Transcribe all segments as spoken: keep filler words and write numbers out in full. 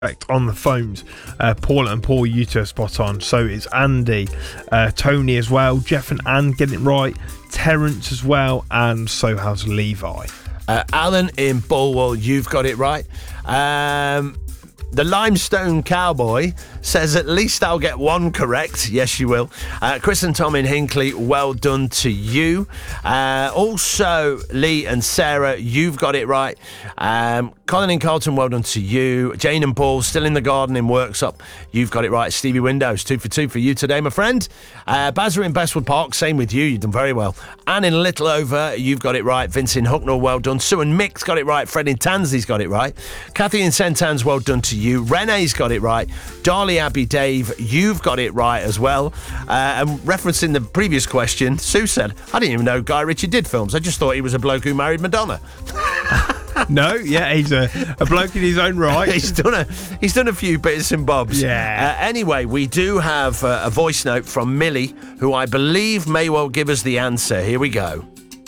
On the phones, uh, Paul and Paul, you two are spot on. So it's Andy, uh, Tony as well, Jeff and Anne getting it right, Terence as well, and so has Levi. Uh, Alan in Bulwell, you've got it right. Um, the Limestone Cowboy says at least I'll get one correct. Yes, you will. Uh, Chris and Tom in Hinckley, well done to you. Uh, also, Lee and Sarah, you've got it right. Um, Colin in Carlton, well done to you. Jane and Paul, still in the garden in Worksop, you've got it right. Stevie Windows, two for two for you today, my friend. Uh, Bazza in Bestwood Park, same with you, you've done very well. Anne in Littleover, you've got it right. Vince in Hucknall, well done. Sue and Mick's got it right. Fred in Tansley's got it right. Kathy in Saint Anne's, well done to you. Renee's got it right. Darley, Abbey, Dave, you've got it right as well. Uh, and referencing the previous question, Sue said, I didn't even know Guy Ritchie did films. I just thought he was a bloke who married Madonna. No, yeah, he's a, a bloke in his own right. he's done a he's done a few bits and bobs. Yeah. Uh, anyway, we do have uh, a voice note from Millie, who I believe may well give us the answer. Here we go.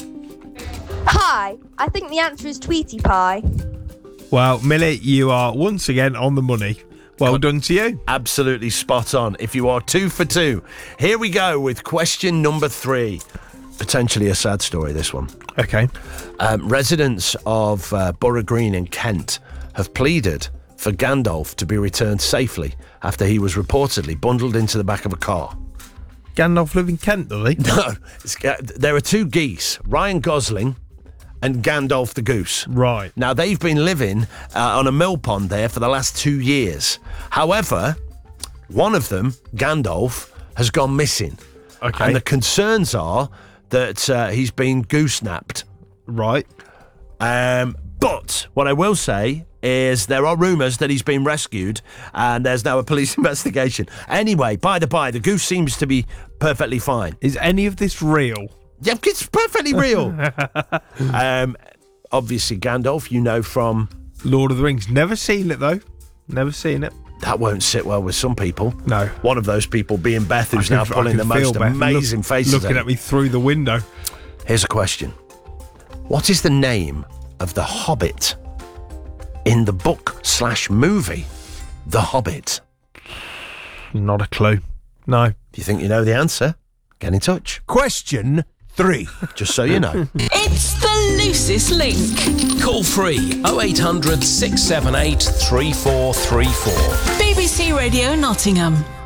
Hi, I think the answer is Tweety Pie. Well, Millie, you are once again on the money. Well done to you. Absolutely spot on. If you are two for two. Here we go with question number three. Potentially a sad story, this one. Okay. Um, residents of uh, Borough Green in Kent have pleaded for Gandalf to be returned safely after he was reportedly bundled into the back of a car. Gandalf live in Kent, do they? No. It's, uh, there are two geese, Ryan Gosling and Gandalf the goose. Right. Now, they've been living uh, on a mill pond there for the last two years. However, one of them, Gandalf, has gone missing. Okay. And the concerns are that uh, he's been goose-napped. Right. Um, but what I will say is there are rumours that he's been rescued and there's now a police investigation. Anyway, by the by, the goose seems to be perfectly fine. Is any of this real? Yeah, it's perfectly real. um, obviously, Gandalf, you know from Lord of the Rings. Never seen it, though. Never seen it. That won't sit well with some people. No. One of those people being Beth, who's now can, pulling the most Beth amazing look, faces looking at, at me through the window. Here's a question. What is the name of the Hobbit in the book slash movie The Hobbit? Not a clue. No. If you think you know the answer, get in touch. Question three. Just so you know. It's the loosest link. Call free oh eight hundred, six seven eight, three four three four. B B C Radio Nottingham.